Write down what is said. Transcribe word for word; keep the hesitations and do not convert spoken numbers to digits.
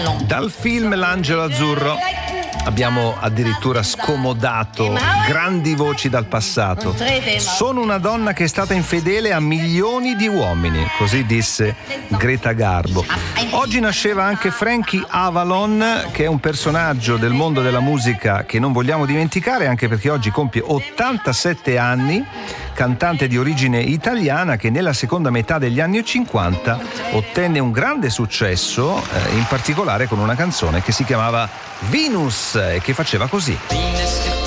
Dal film L'angelo azzurro abbiamo addirittura scomodato grandi voci dal passato. Sono una donna che è stata infedele a milioni di uomini, così disse Greta Garbo. Oggi nasceva anche Frankie Avalon, che è un personaggio del mondo della musica che non vogliamo dimenticare, anche perché oggi compie ottantasette anni, cantante di origine italiana che nella seconda metà degli anni cinquanta ottenne un grande successo, eh, in particolare con una canzone che si chiamava Venus e che faceva così.